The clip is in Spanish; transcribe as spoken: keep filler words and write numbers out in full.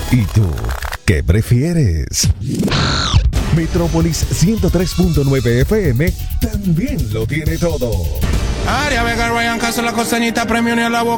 ¿Y tú qué prefieres? Metrópolis ciento tres punto nueve F M también lo tiene todo. Aria Vega, Ryan Castro, la costeñita, premio ni a la boca.